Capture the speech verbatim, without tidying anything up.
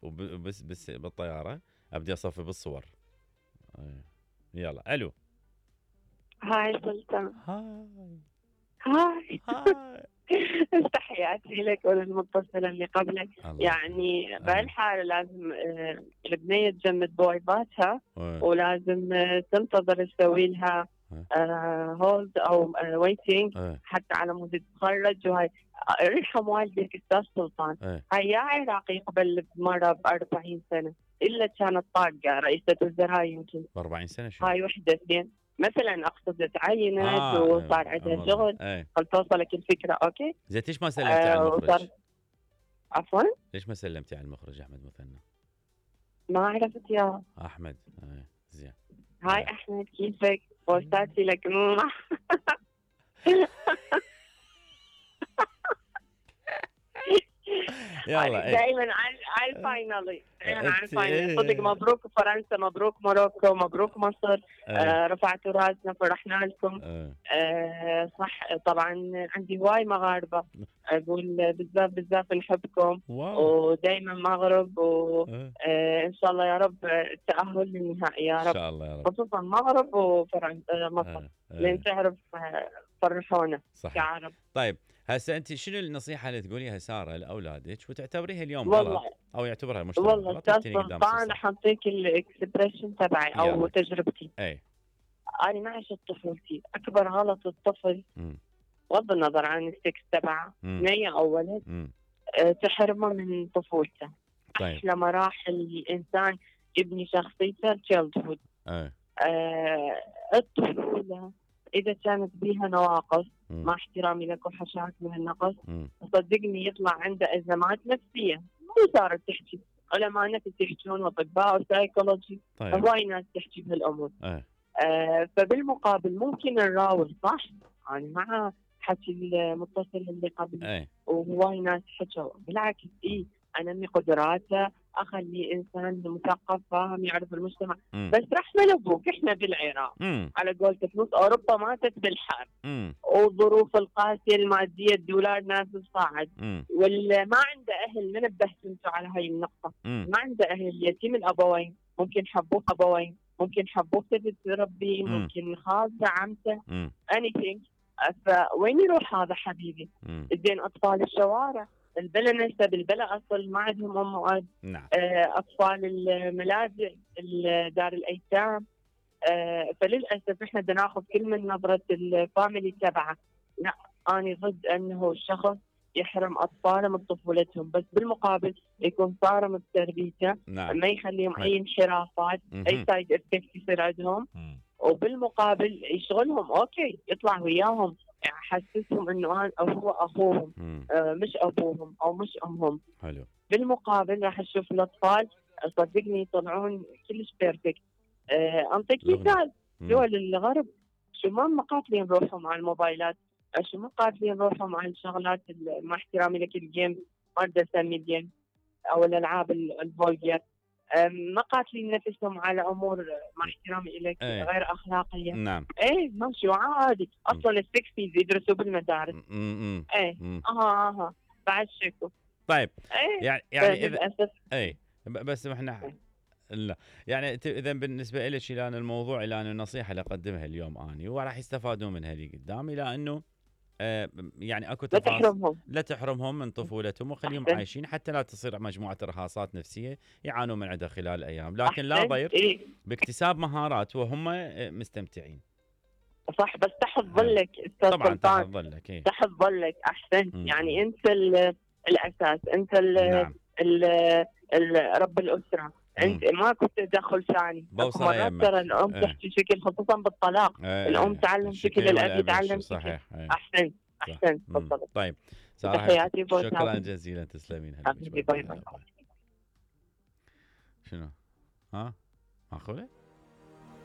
وبس بس بالطياره ابدي اصفي بالصور. أي. يلا الو. هاي سلطان. هاي هاي هاي. تحياتي لك وللمتصل اللي قبلك. الله يعني أي. بهالحالة لازم آه، البنية تجمد بويباتها أي. ولازم آه، تنتظر تسوي لها هولد او ويتنج أي. حتى على مود تتخرج. وهاي ارحم والدك استاذ سلطان. أي. هاي يا عراقي قبل مرة بأربعين سنة إلا كانت طاقة رئيسة وزراء يمكن بأربعين سنة شو؟ هاي وحدة اثنين مثلا أقصد تعينت آه وصار عندها أمر. شغل. أي. قد توصلك الفكرة. أوكي. زين ليش ما سلمتي على آه المخرج؟ وصار عفوا؟ ليش ما سلمتي على المخرج أحمد مثنى؟ ما عرفت يا أحمد. أي. زين. هاي أي. أحمد كيفك؟ بوستاتي لك يلا. دائما على على الفاينل دائما على أنت الفاينل. صدق إيه. مبروك فرنسا، مبروك موروكو، مبروك مصر. أي. آه رفعتوا راسنا فرحنا لكم. أي. آه صح. طبعا عندي هواي مغاربة أقول بزاف بزاف نحبكم واو. ودائما مغرب أي. وإن شاء الله يا رب التأهل للنهائي يا إن رب، شاء الله يا رب. خصوصا مغرب وفرنسا مصر أي. أي. لين تعرف آه، فرحونا صحيح. كعرب. طيب هسه انت شنو النصيحه اللي تقوليها ساره لاولادك وتعتبريها اليوم والله غلط او يعتبرها المجتمع والله غلط استاذ وتتني قدام سلطان الصح؟ حنطيك الاكسبريشن تبعي او يلا. تجربتي. اي. انا ما عشت طفولتي. اكبر غلط الطفل امم بغض النظر عن السكس تبعه بنيه او ولد امم أه تحرمه من طفولته. طيب. احلى مراحل الانسان يبني شخصيته التشيلد هود. اي. أه الطفوله اذا كانت بيها نواقص مم. مع احترامي لك وحشاك من النقص مم. صدقني يطلع عنده ازمات نفسيه. مو صارت تحكي علماء نفس يحكون واطباء وسايكولوجي. طيب. هواي ناس تحكي بهالامور. اي. آه فبالمقابل ممكن نراوغ صح. يعني مع حكي المتصل اللي قبل اي. وهواي ناس حكوا بالعكس اي انمي قدراته اخلي انسان مثقف فاهم يعرف المجتمع. مم. بس رحمه لابوك احنا بالعراق مم. على قولتك نص اوروبا ماتت بالحرب مم. وظروف القاسيه الماديه الدولار نازل صاعد مم. واللي ما عنده اهل. من انتوا على هاي النقطه مم. ما عنده اهل يتيم الابوين ممكن حبوه ابوين ممكن حبوه تبي تربيه مم. ممكن خالته عمته مم. anything. فوين يروح هذا حبيبي؟ مم. زين اطفال الشوارع البلا نسب البلا اصل ما عندهم ام واب. نعم. آه، اطفال الملاجئ ال- دار الايتام. آه، فللاسف احنا بدنا ناخذ كل من نظره الفاميلي تبعه. لا انا ضد انه الشخص يحرم اطفاله من طفولتهم بس بالمقابل يكون صارم بتربيته. نعم. ما يخليهم نعم. اي انحرافات مهم. اي سايد افكت يصير عندهم. مم. وبالمقابل يشغلهم اوكي يطلع وياهم يحسسهم انه انا او هو اخوهم مم. آه مش ابوهم او مش امهم. حلو. بالمقابل راح تشوف الاطفال صدقني يطلعون كلش بيرفكت. آه انطيك لغني. مثال مم. دول الغرب شو ما مقاتلين روحهم على الموبايلات شو مقاتلين روحهم على الشغلات ال- مع احترامي لك الجيم ما بدي اسمي جيم او الالعاب ال- الفولجر. ما قاتلين نفسهم على امور مع احترامي لك ايه. غير اخلاقيه. نعم. ايه ماشي عادي اصلا السكسيز يدرسوا بالمدارس. مم. مم. ايه مم. اها اها بعد شكو. طيب ايه يعني يعني اذا للاسف اي ب- بس احنا لا يعني اذا بالنسبه لك الى أن الموضوع الى أن النصيحه اللي اقدمها اليوم اني وراح يستفادون من هذه قدام الى انه آه يعني اكو لا تفاصيل تحرمهم لا تحرمهم من طفولتهم وخليهم أحسن. عايشين حتى لا تصير مجموعه ارهاصات نفسيه يعانون من عندها خلال الايام لكن لا أحسن. ضير إيه؟ باكتساب مهارات وهم آه، مستمتعين. صح بس تحت ظلك استاذ طبعا تحت سلطان ظلك. إيه؟ تحت ظلك احسن. مم. يعني انت ال- الاساس انت ال نعم. ال ال رب الاسره. انت ماكو تدخل ثاني. بوصل مرات يمك. ترى الام إيه. تحكي شكل خصوصا بالطلاق. إيه. الام تعلم شكل الاب يتعلم شكل. صحيح. إيه. احسن احسن مم. تفضل. طيب سارة تحياتي حبيبتي، شكرا بوسام. جزيلا تسلمين. هلا حبيبي بيك. باي باي باي. باي. شنو ها ماخذه